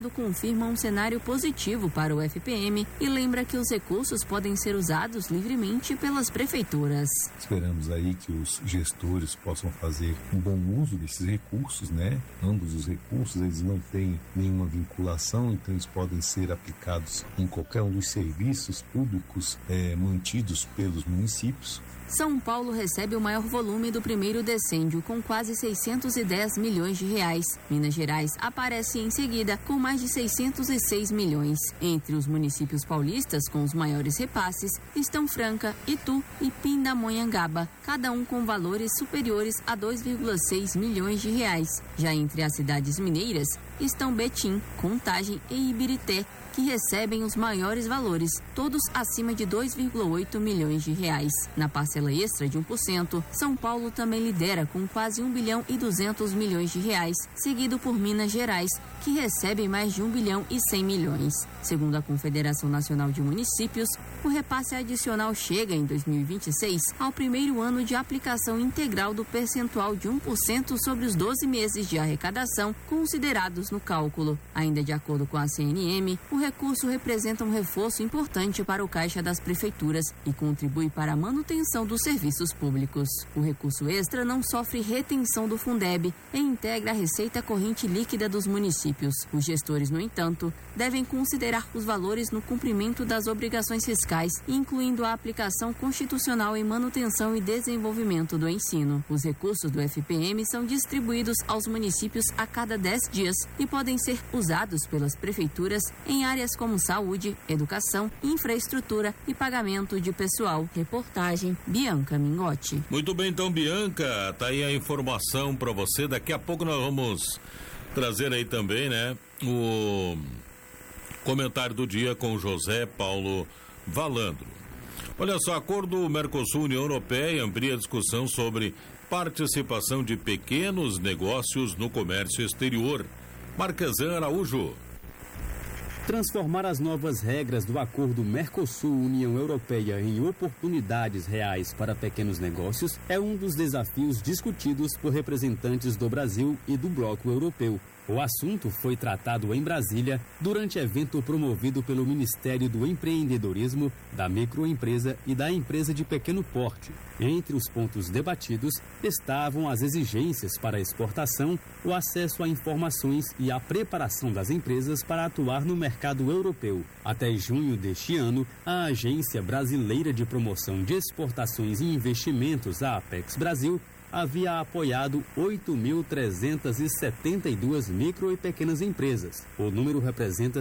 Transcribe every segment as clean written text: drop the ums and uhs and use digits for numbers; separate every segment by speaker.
Speaker 1: Ricardo confirma um cenário positivo para o FPM e lembra que os recursos podem ser usados livremente pelas prefeituras.
Speaker 2: Esperamos aí que os gestores possam fazer um bom uso desses recursos, né? Ambos os recursos, eles não têm nenhuma vinculação, então eles podem ser aplicados em qualquer um dos serviços públicos mantidos pelos municípios.
Speaker 1: São Paulo recebe o maior volume do primeiro decêndio, com quase 610 milhões de reais. Minas Gerais aparece em seguida, com mais de 606 milhões. Entre os municípios paulistas com os maiores repasses estão Franca, Itu e Pindamonhangaba, cada um com valores superiores a 2,6 milhões de reais. Já entre as cidades mineiras estão Betim, Contagem e Ibirité, que recebem os maiores valores, todos acima de 2,8 milhões de reais. Na parcela extra de 1%, São Paulo também lidera com quase 1 bilhão e 200 milhões de reais, seguido por Minas Gerais, que recebe mais de 1 bilhão e 100 milhões. Segundo a Confederação Nacional de Municípios, o repasse adicional chega em 2026 ao primeiro ano de aplicação integral do percentual de 1% sobre os 12 meses de arrecadação considerados no cálculo. Ainda de acordo com a CNM, o recurso representa um reforço importante para o caixa das prefeituras e contribui para a manutenção dos serviços públicos. O recurso extra não sofre retenção do Fundeb e integra a receita corrente líquida dos municípios. Os gestores, no entanto, devem considerar os valores no cumprimento das obrigações fiscais, incluindo a aplicação constitucional em manutenção e desenvolvimento do ensino. Os recursos do FPM são distribuídos aos municípios a cada 10 dias e podem ser usados pelas prefeituras em áreas como saúde, educação, infraestrutura e pagamento de pessoal. Reportagem Bianca Mingotti.
Speaker 3: Muito bem, então, Bianca, tá aí a informação para você. Daqui a pouco nós vamos trazer aí também, né, o comentário do dia com José Paulo Valandro. Olha só, acordo Mercosul-União Europeia amplia a discussão sobre participação de pequenos negócios no comércio exterior. Marquesan Araújo.
Speaker 4: Transformar as novas regras do acordo Mercosul-União Europeia em oportunidades reais para pequenos negócios é um dos desafios discutidos por representantes do Brasil e do Bloco Europeu. O assunto foi tratado em Brasília durante evento promovido pelo Ministério do Empreendedorismo, da Microempresa e da Empresa de Pequeno Porte. Entre os pontos debatidos estavam as exigências para a exportação, o acesso a informações e a preparação das empresas para atuar no mercado europeu. Até junho deste ano, a Agência Brasileira de Promoção de Exportações e Investimentos, a Apex Brasil, havia apoiado 8.372 micro e pequenas empresas. O número representa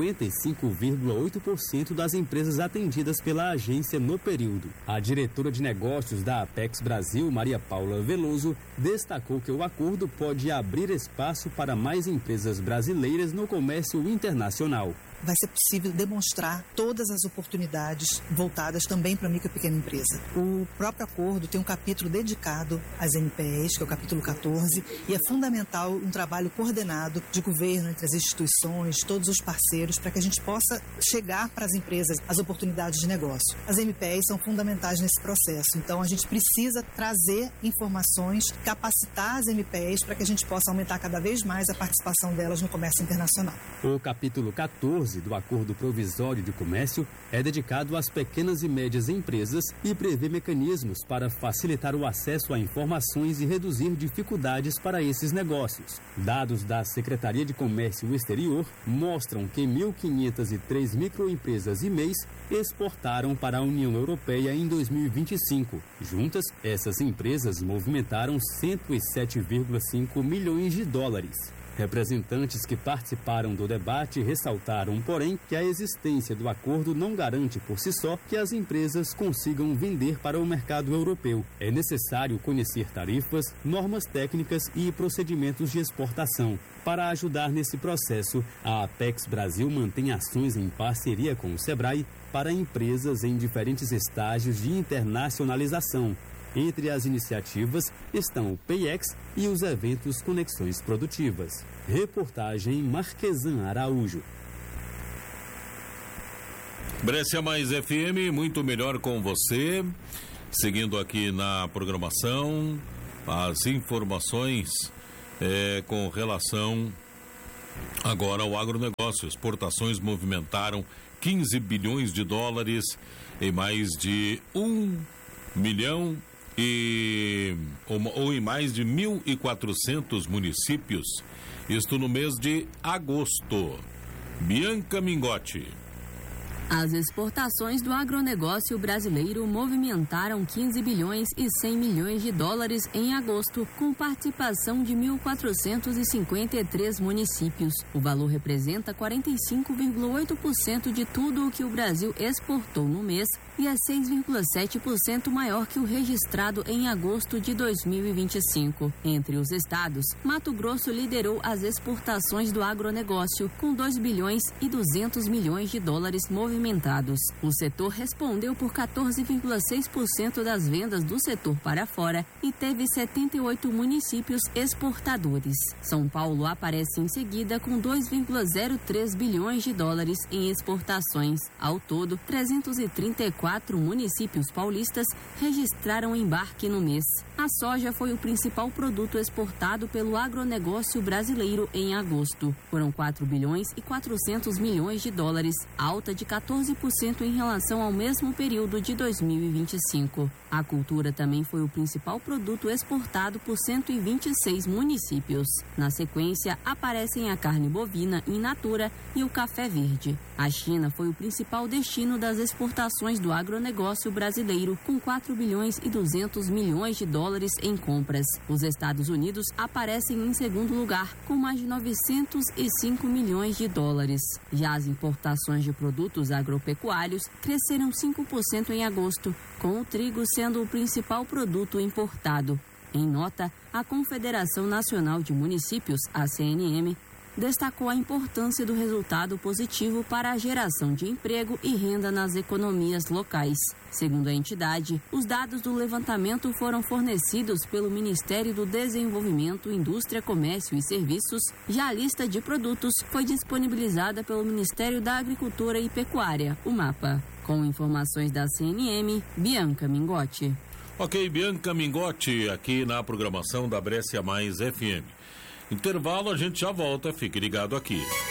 Speaker 4: 55,8% das empresas atendidas pela agência no período. A diretora de negócios da Apex Brasil, Maria Paula Veloso, destacou que o acordo pode abrir espaço para mais empresas brasileiras no comércio internacional.
Speaker 5: Vai ser possível demonstrar todas as oportunidades voltadas também para a micro e pequena empresa. O próprio acordo tem um capítulo dedicado às MPEs, que é o capítulo 14, e é fundamental um trabalho coordenado de governo entre as instituições, todos os parceiros, para que a gente possa chegar para as empresas as oportunidades de negócio. As MPEs são fundamentais nesse processo, então a gente precisa trazer informações, capacitar as MPEs para que a gente possa aumentar cada vez mais a participação delas no comércio internacional.
Speaker 4: O capítulo 14 do Acordo Provisório de Comércio é dedicado às pequenas e médias empresas e prevê mecanismos para facilitar o acesso a informações e reduzir dificuldades para esses negócios. Dados da Secretaria de Comércio Exterior mostram que 1.503 microempresas e MEIs exportaram para a União Europeia em 2025. Juntas, essas empresas movimentaram 107,5 milhões de dólares. Representantes que participaram do debate ressaltaram, porém, que a existência do acordo não garante por si só que as empresas consigam vender para o mercado europeu. É necessário conhecer tarifas, normas técnicas e procedimentos de exportação. Para ajudar nesse processo, a Apex Brasil mantém ações em parceria com o Sebrae para empresas em diferentes estágios de internacionalização. Entre as iniciativas estão o PayEx e os eventos Conexões Produtivas. Reportagem Marquesan Araújo.
Speaker 3: Brescia Mais FM, muito melhor com você. Seguindo aqui na programação, as informações com relação Agora o agronegócio, exportações movimentaram 15 bilhões de dólares em mais de 1 milhão ou em mais de 1.400 municípios. Isto no mês de agosto. Bianca Mingotti.
Speaker 1: As exportações do agronegócio brasileiro movimentaram 15 bilhões e 100 milhões de dólares em agosto, com participação de 1.453 municípios. O valor representa 45,8% de tudo o que o Brasil exportou no mês e é 6,7% maior que o registrado em agosto de 2025. Entre os estados, Mato Grosso liderou as exportações do agronegócio, com 2 bilhões e 200 milhões de dólares movimentados. O setor respondeu por 14,6% das vendas do setor para fora e teve 78 municípios exportadores. São Paulo aparece em seguida com 2,03 bilhões de dólares em exportações. Ao todo, 334 municípios paulistas registraram embarque no mês. A soja foi o principal produto exportado pelo agronegócio brasileiro em agosto. Foram 4 bilhões e 400 milhões de dólares, alta de 14% em relação ao mesmo período de 2025. A cultura também foi o principal produto exportado por 126 municípios. Na sequência, aparecem a carne bovina in natura e o café verde. A China foi o principal destino das exportações do agronegócio brasileiro, com 4 bilhões e 200 milhões de dólares em compras. Os Estados Unidos aparecem em segundo lugar, com mais de 905 milhões de dólares. Já as importações de produtos agropecuários cresceram 5% em agosto, com o trigo sendo o principal produto importado. Em nota, a Confederação Nacional de Municípios, a CNM, destacou a importância do resultado positivo para a geração de emprego e renda nas economias locais. Segundo a entidade, os dados do levantamento foram fornecidos pelo Ministério do Desenvolvimento, Indústria, Comércio e Serviços. Já a lista de produtos foi disponibilizada pelo Ministério da Agricultura e Pecuária, o MAPA. Com informações da CNM, Bianca Mingotti.
Speaker 3: Ok, Bianca Mingotti, aqui na programação da Brescia Mais FM. Intervalo, a gente já volta, fique ligado aqui.